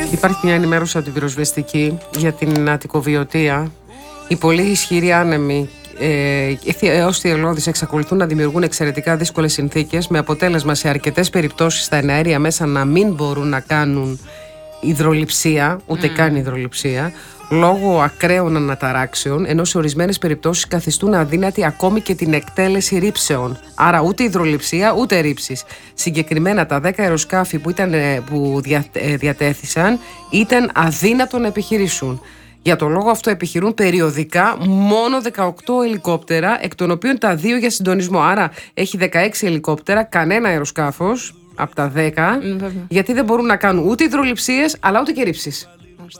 Υπάρχει μια ενημέρωση από την πυροσβεστική για την Αττικοβιωτία. Οι πολύ ισχυροί άνεμοι έως θυελλώδης εξακολουθούν να δημιουργούν εξαιρετικά δύσκολες συνθήκες, με αποτέλεσμα σε αρκετές περιπτώσεις τα εναέρια μέσα να μην μπορούν να κάνουν υδρολειψία, ούτε καν υδρολειψία, λόγω ακραίων αναταράξεων, ενώ σε ορισμένες περιπτώσεις καθιστούν αδύνατη ακόμη και την εκτέλεση ρήψεων. Άρα ούτε υδρολειψία ούτε ρήψεις. Συγκεκριμένα τα 10 αεροσκάφη που διατέθησαν ήταν αδύνατο να επιχειρήσουν. Για το λόγο αυτό επιχειρούν περιοδικά μόνο 18 ελικόπτερα, εκ των οποίων τα 2 για συντονισμό. Άρα έχει 16 ελικόπτερα, κανένα αεροσκάφος από τα 10, γιατί δεν μπορούν να κάνουν ούτε υδρολειψίες αλλά ούτε και ρήψεις.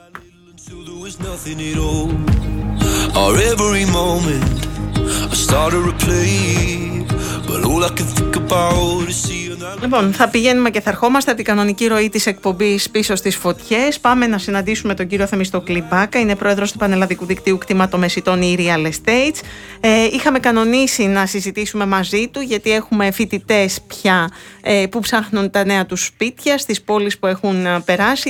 Λοιπόν, θα πηγαίνουμε και θα ερχόμαστε από την κανονική ροή της εκπομπής πίσω στις φωτιές. Πάμε να συναντήσουμε τον κύριο Θεμιστοκλή Μπάκα, είναι πρόεδρος του Πανελλαδικού Δικτύου Κτηματομεσητών e-Real Estates. Είχαμε κανονίσει να συζητήσουμε μαζί του, γιατί έχουμε φοιτητές πια που ψάχνουν τα νέα τους σπίτια στις πόλεις που έχουν περάσει.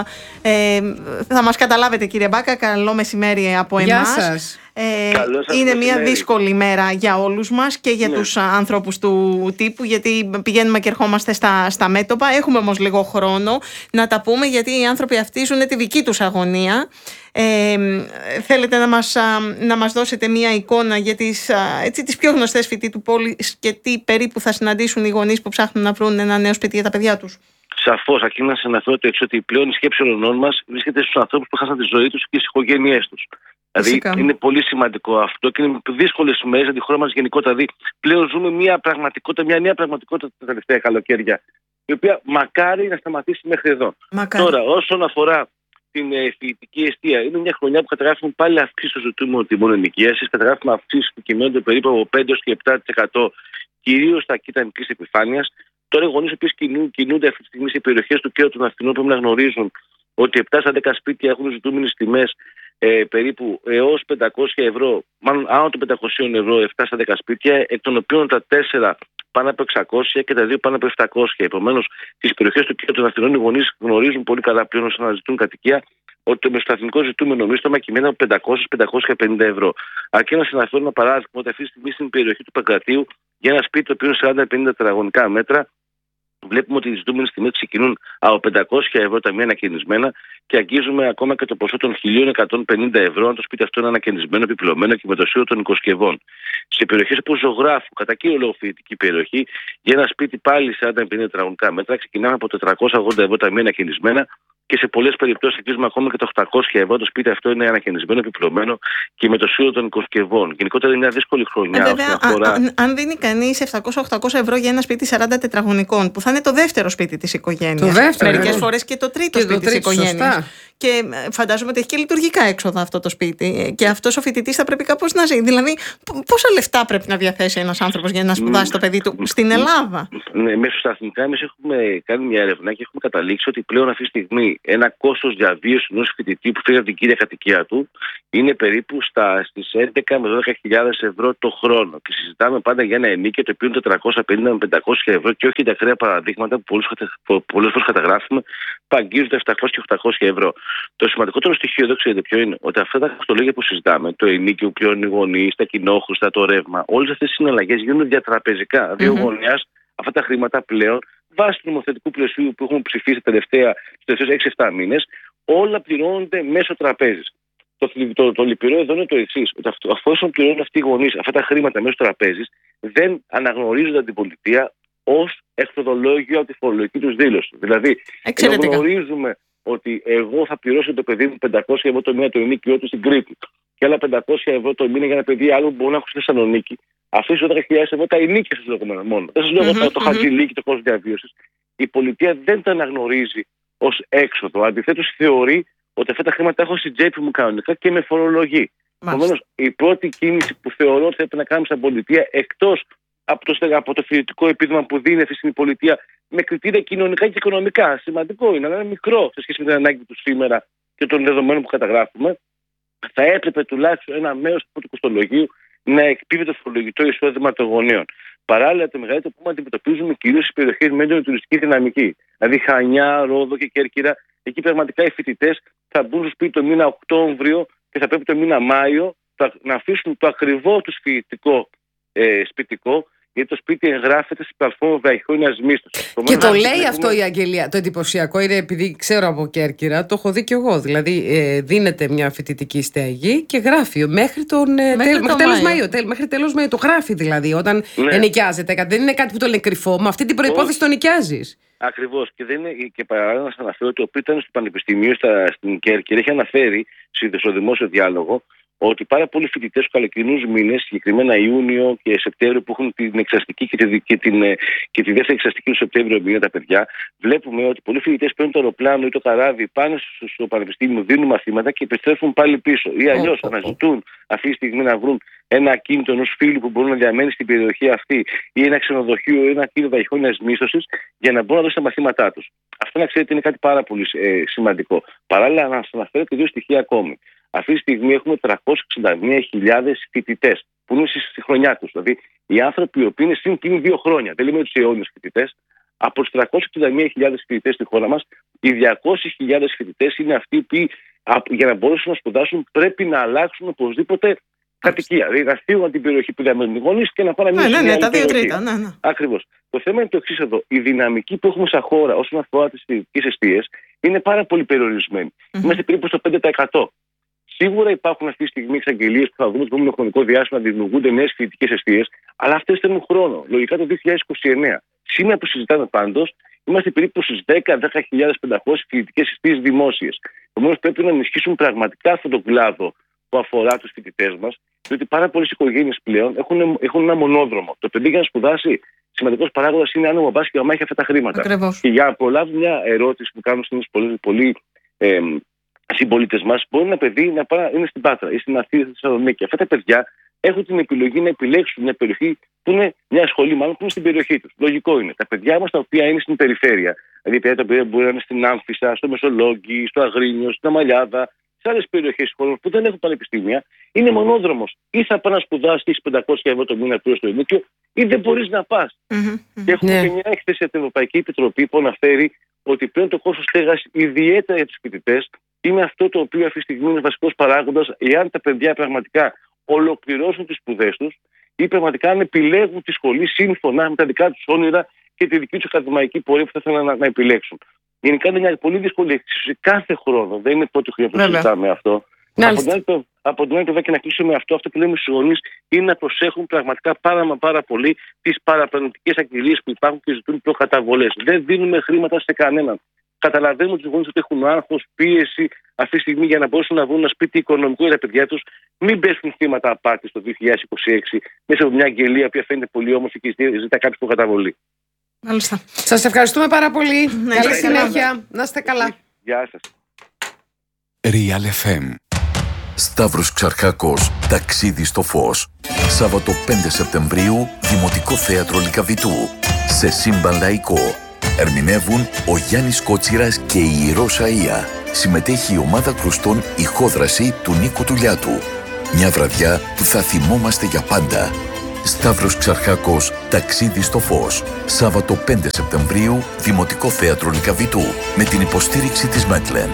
Θα μας καταλάβετε, κύριε Μπάκα, καλό μεσημέρι από εμάς. Γεια σας. Είναι μια δύσκολη μέρα για όλους μας και για τους ανθρώπους του τύπου, γιατί πηγαίνουμε και ερχόμαστε στα μέτωπα. Έχουμε όμως λίγο χρόνο να τα πούμε, γιατί οι άνθρωποι αυτοί ζουν τη δική τους αγωνία. Θέλετε να μας δώσετε μια εικόνα για τις πιο γνωστές φοιτοί του πόλης και τι περίπου θα συναντήσουν οι γονείς που ψάχνουν να βρουν ένα νέο σπίτι για τα παιδιά τους? Σαφώς, εκεί να σε αναφέρω το εξής, ότι πλέον η σκέψη όλων μας βρίσκεται στους ανθρώπους που χάσαν τη ζωή τους και στις οικογένειές τους. Δηλαδή είναι πολύ σημαντικό αυτό και είναι δύσκολες μέρες για τη χώρα μας γενικότερα. Δηλαδή πλέον ζούμε μια νέα πραγματικότητα τα τελευταία καλοκαίρια, η οποία μακάρι να σταματήσει μέχρι εδώ. Τώρα, όσον αφορά την φοιτητική εστία, είναι μια χρονιά που καταγράφουμε πάλι αυξήσεις στο ζητούμενο τιμών ενοικίασης, καταγράφουμε αυξήσεις που κυμαίνονται περίπου από 5% και 7%, κυρίως στα κήτα μικρής επιφάνειας. Τώρα οι γονείς οι οποίοι κινούνται αυτή τη στιγμή σε περιοχές του κέντρου των Αθηνών πρέπει να γνωρίζουν ότι 7 στα 10 σπίτια έχουν ζητούμενες τιμές περίπου έως 500 ευρώ, μάλλον άνω των 500 ευρώ, 7 στα 10 σπίτια, εκ των οποίων τα 4 πάνω από 600 και τα 2 πάνω από 700. Επομένως, στις περιοχές του κέντρου των Αθηνών οι γονείς γνωρίζουν πολύ καλά πλέον όσο αναζητούν κατοικία ότι το μεσοσταθμικό ζητούμενο μίσθωμα κυμαίνεται από 500-550 ευρώ. Αρκεί να σας αναφέρω ένα παράδειγμα ότι αυτή τη στιγμή στην περιοχή του Παγκρατίου για ένα σπίτι το οποίο είναι 40-50 τετραγωνικά μέτρα, βλέπουμε ότι οι ζητούμενες τιμές ξεκινούν από 500 ευρώ τα μία ανακαινισμένα και αγγίζουμε ακόμα και το ποσό των 1.150 ευρώ αν το σπίτι αυτό είναι ανακαινισμένο, επιπλωμένο και με το σύνολο των οικοσκευών. Σε περιοχές που ζωγράφου, κατά κύριο λόγο φοιτητική περιοχή, για ένα σπίτι πάλι 40-50 τετραγωνικά μέτρα ξεκινάμε από 480 ευρώ τα μία ανακαινισμένα και σε πολλές περιπτώσεις αγγίζουμε ακόμα και τα 800 ευρώ. Το σπίτι αυτό είναι ανακαινισμένο, επιπλωμένο και με το σύνολο των οικοσκευών. Γενικότερα είναι μια δύσκολη χρονιά. Βέβαια, αν δίνει κανείς 700-800 ευρώ για ένα σπίτι 40 τετραγωνικών, που θα είναι το δεύτερο σπίτι της οικογένειας. Μερικές φορές και το τρίτο σπίτι της οικογένειας. Και φαντάζομαι ότι έχει και λειτουργικά έξοδα αυτό το σπίτι. Και αυτός ο φοιτητής θα πρέπει κάπως να ζει. Δηλαδή, πόσα λεφτά πρέπει να διαθέσει ένας άνθρωπος για να σπουδάσει το παιδί του στην Ελλάδα? Ναι, μεσοσταθμικά εμείς έχουμε κάνει μια έρευνα και έχουμε καταλήξει ότι πλέον αυτή τη στιγμή ένα κόστος διαβίωσης ενός φοιτητή που φύγει από την κύρια κατοικία του είναι περίπου στις 11 με 12.000 ευρώ το χρόνο. Και συζητάμε πάντα για ένα ενίκιο το οποίο είναι 450 με 500 ευρώ και όχι τα ακραία παραδείγματα που πολλές φορές καταγράφουμε που αγγίζονται 700 και 800 ευρώ. Το σημαντικότερο στοιχείο εδώ ξέρετε ποιο είναι? Ότι αυτά τα κοστολόγια που συζητάμε, το ενίκιο που πληρώνουν οι γονείς, τα κοινόχρηστα, το ρεύμα, όλες αυτές τις συναλλαγές γίνονται διατραπεζικά. Δύο γωνιάς αυτά τα χρήματα πλέον, βάσει του νομοθετικού πλαισίου που έχουμε ψηφίσει στους τελευταίους 6-7 μήνες, όλα πληρώνονται μέσω τραπέζης. Το λυπηρό εδώ είναι το εξής, ότι αφού πληρώνουν αυτοί οι γονείς αυτά τα χρήματα μέσω τραπέζης, δεν αναγνωρίζονται την πολιτεία ως εχθροδολόγιο από τη φορολογική τους δήλωση. Δηλαδή, γνωρίζουμε ότι εγώ θα πληρώσω το παιδί μου 500 ευρώ το μήνα το ενίκιο του στην Κρήτη και άλλα 500 ευρώ το μήνα για ένα παιδί άλλο που μπορεί να έχω στη Θεσσαλονίκη. Αυτές οι 12.000 ευρώ τα ενίκια σας λέγω μόνο. Δεν σας λέω το χαρτζηλίκι, το κόστος διαβίωσης. Η πολιτεία δεν τα αναγνωρίζει ως έξοδο. Αντιθέτως θεωρεί ότι αυτά τα χρήματα έχω στην τσέπη μου κανονικά και με φορολογεί. Επομένως, η πρώτη κίνηση που θεωρώ ότι πρέπει να κάνουμε στην πολιτεία, εκτός από το φοιτητικό επίδομα που δίνει αυτή η πολιτεία με κριτήρια κοινωνικά και οικονομικά, σημαντικό είναι, αλλά είναι μικρό σε σχέση με την ανάγκη του σήμερα και των δεδομένων που καταγράφουμε, θα έπρεπε τουλάχιστον ένα μέρος από το κοστολογίου να εκπίπτει το φορολογητό εισόδημα των γονέων. Παράλληλα, το μεγαλύτερο πρόβλημα αντιμετωπίζουμε κυρίως στις περιοχές με έντονη τουριστική δυναμική. Δηλαδή, Χανιά, Ρόδο και Κέρκυρα. Εκεί πραγματικά οι φοιτητές θα μπουν στο σπίτι το μήνα Οκτώβριο και θα πρέπει το μήνα Μάιο να αφήσουν το ακριβό τους φοιτητικό σπιτικό, γιατί το σπίτι εγγράφεται στην πλατφόρμα βραχυχρόνιας μίσθωσης. Και το λέει αυτό η Αγγελία. Το εντυπωσιακό είναι, επειδή ξέρω από Κέρκυρα, το έχω δει κι εγώ. Δηλαδή, δίνεται μια φοιτητική στέγη και γράφει μέχρι τέλος Μαΐου. Μέχρι τέλος Μαΐου. Το γράφει δηλαδή όταν ενοικιάζεται. Δεν είναι κάτι που το λένε κρυφό. Με αυτή την προϋπόθεση το νοικιάζεις. Ακριβώς. Και παράλληλα να σας αναφέρω ότι ο οποίος ήταν στο Πανεπιστημίο στην Κέρκυρα έχει αναφέρει στο δημόσιο διάλογο ότι πάρα πολλοί φοιτητές στους καλοκαιρινούς μήνες, συγκεκριμένα Ιούνιο και Σεπτέμβριο, που έχουν την εξαστική και τη δεύτερη εξαστική του Σεπτέμβριο μήνα τα παιδιά, βλέπουμε ότι πολλοί φοιτητές παίρνουν το αεροπλάνο ή το καράβι, πάνε στο πανεπιστήμιο, δίνουν μαθήματα και επιστρέφουν πάλι πίσω. Ή αλλιώς αναζητούν αυτή τη στιγμή να βρουν ένα ακίνητο ενός φίλου που μπορούν να διαμένει στην περιοχή αυτή, ή ένα ξενοδοχείο ή ένα ακίνητο βραχυχρόνιας μίσθωσης, για να μπορούν να δώσουν τα μαθήματά τους. Αυτό, να ξέρετε, είναι κάτι πάρα πολύ σημαντικό. Παράλληλα, να σας αναφέρω και δύο στοιχεία ακόμη. Αυτή τη στιγμή έχουμε 361.000 φοιτητές που είναι στη χρονιά τους. Δηλαδή, οι άνθρωποι οι οποίοι είναι συν πλην 2 χρόνια, δεν λέμε τους αιώνιους φοιτητές, από τους 361.000 φοιτητές στη χώρα μας, οι 200.000 φοιτητές είναι αυτοί που για να μπορέσουν να σπουδάσουν πρέπει να αλλάξουν οπωσδήποτε κατοικία. Δηλαδή, να φύγουν από την περιοχή που διαμένουν οι γονείς και να πάνε μια άλλη περιοχή. Τα 2/3. Ναι. Ακριβώς. Το θέμα είναι το εξής εδώ. Η δυναμική που έχουμε σαν χώρα όσον αφορά τις φοιτητικές εστίες είναι πάρα πολύ περιορισμένη. Είμαστε περίπου στο 5%. Σίγουρα υπάρχουν αυτή τη στιγμή εξαγγελίες που θα δούμε στο επόμενο χρονικό διάστημα να δημιουργούνται νέες φοιτητικές εστίες, αλλά αυτές θέλουν χρόνο. Λογικά το 2029. Σήμερα που συζητάμε πάντως, είμαστε περίπου στις 10.500 φοιτητικές εστίες δημόσιες. Επομένως, πρέπει να ενισχύσουμε πραγματικά αυτόν τον κλάδο που αφορά τους φοιτητές μας, διότι πάρα πολλές οικογένειες πλέον έχουν ένα μονόδρομο. Το παιδί για να σπουδάσει, σημαντικός παράγοντας είναι αν ο μπαμπάς και η μαμά έχει αυτά τα χρήματα. Ακριβώς. Και για να προλάβει μια ερώτηση που κάνουν πολλοί συμπολίτες μας, μπορεί ένα παιδί να είναι στην Πάτρα ή στην Αθήνα, στη Θεσσαλονίκη. Αυτά τα παιδιά έχουν την επιλογή να επιλέξουν μια περιοχή που είναι μια σχολή, μάλλον που είναι στην περιοχή τους. Λογικό είναι. Τα παιδιά μας τα οποία είναι στην περιφέρεια, δηλαδή τα οποία μπορεί να είναι στην Άμφισσα, στο Μεσολόγγι, στο Αγρίνιο, στην Αμαλιάδα, σε άλλες περιοχές χώρων που δεν έχουν πανεπιστήμια, είναι μονόδρομος. Ή θα πας να σπουδάσεις 500 ευρώ το μήνα πλήρως στο ενίκιο, ή δεν μπορείς να πας. Και έχουμε και μια έκθεση από την Ευρωπαϊκή Επιτροπή που αναφέρει ότι πλέον το κόστος στέγασης, ιδιαίτερα για τους φοιτητές, είναι αυτό το οποίο αυτή τη στιγμή είναι βασικός παράγοντας εάν τα παιδιά πραγματικά ολοκληρώσουν τις σπουδές τους ή πραγματικά αν επιλέγουν τη σχολή σύμφωνα με τα δικά τους όνειρα και τη δική τους ακαδημαϊκή πορεία που θα ήθελαν να επιλέξουν. Γενικά είναι μια πολύ δύσκολη εξίσωση κάθε χρόνο. Δεν είναι πρώτη χρονιά που συζητάμε αυτό. Από την άλλη πλευρά, και να κλείσω με αυτό που λέμε στους γονείς, είναι να προσέχουν πραγματικά πάρα πολύ τις παραπλανητικές αγγελίες που υπάρχουν και ζητούν προκαταβολές. Δεν δίνουμε χρήματα σε κανέναν. Καταλαβαίνουμε τους γονείς ότι έχουν άγχος, πίεση αυτή τη στιγμή για να μπορέσουν να βρουν ένα σπίτι οικονομικό για τα παιδιά τους. Μην πέσουν θύματα απάτης το 2026 μέσα από μια αγγελία που φαίνεται πολύ όμορφη και ζητά κάποιο προκαταβολή. Μάλιστα. Σας ευχαριστούμε πάρα πολύ. Καλή συνέχεια. Να είστε καλά. Γεια σας. Real FM. Σταύρος Ξαρχάκος, ταξίδι στο φως. Σάββατο 5 Σεπτεμβρίου, Δημοτικό Θέατρο Λυκαβητού. Σε σύμπαν λαϊκό. Ερμηνεύουν ο Γιάννης Κότσιρας και η Ηρώ Σαΐα. Συμμετέχει η ομάδα κρουστών Ηχόδραση του Νίκου Τουλιάτου. Μια βραδιά που θα θυμόμαστε για πάντα. Σταύρος Ξαρχάκος, ταξίδι στο φως. Σάββατο 5 Σεπτεμβρίου, Δημοτικό Θέατρο Λυκαβητού. Με την υποστήριξη της Μέτλεν.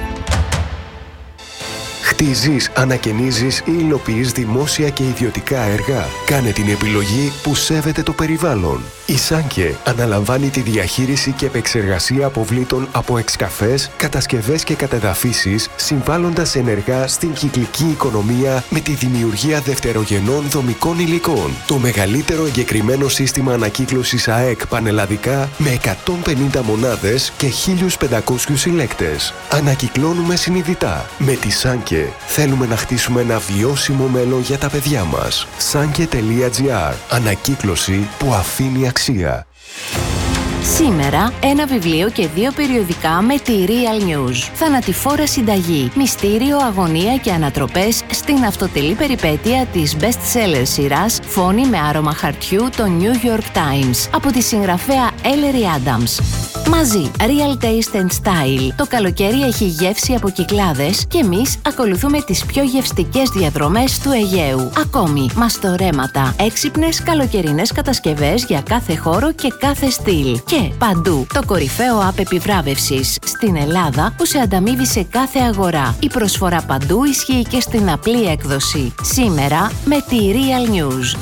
Χτίζεις, ανακαινίζεις ή υλοποιείς δημόσια και ιδιωτικά έργα. Κάνε την επιλογή που σέβεται το περιβάλλον. Η Σάνκε αναλαμβάνει τη διαχείριση και επεξεργασία αποβλήτων από εξκαφές, κατασκευές και κατεδαφίσεις, συμβάλλοντας ενεργά στην κυκλική οικονομία με τη δημιουργία δευτερογενών δομικών υλικών. Το μεγαλύτερο εγκεκριμένο σύστημα ανακύκλωσης ΑΕΚ πανελλαδικά με 150 μονάδες και 1.500 συλλέκτες. Ανακυκλώνουμε συνειδητά. Με τη Σάνκε θέλουμε να χτίσουμε ένα βιώσιμο μέλλον για τα παιδιά μας. Sanke.gr. Ανακύκλωση που αφήνει αξία. Σήμερα, ένα βιβλίο και 2 περιοδικά με τη Real News. Θανατηφόρα συνταγή, μυστήριο, αγωνία και ανατροπές στην αυτοτελή περιπέτεια της best-seller σειράς «Φόνοι με άρωμα χαρτιού» το New York Times από τη συγγραφέα Ellery Adams. Μαζί, Real Taste and Style. Το καλοκαίρι έχει γεύση από Κυκλάδες και εμείς ακολουθούμε τις πιο γευστικές διαδρομές του Αιγαίου. Ακόμη, μαστορέματα, έξυπνες καλοκαιρινές κατασκευές για κάθε χώρο και κάθε στυλ. Και παντού, το κορυφαίο app επιβράβευσης στην Ελλάδα που σε ανταμείβει σε κάθε αγορά. Η προσφορά παντού ισχύει και στην απλή έκδοση. Σήμερα με τη Real News.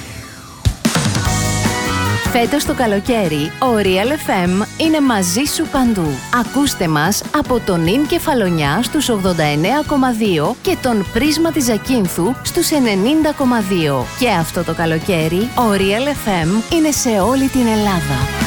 Φέτος το καλοκαίρι, ο Real FM είναι μαζί σου παντού. Ακούστε μας από τον Ιν Κεφαλονιά στους 89,2 και τον Πρίσμα της Ζακίνθου στους 90,2. Και αυτό το καλοκαίρι, ο Real FM είναι σε όλη την Ελλάδα.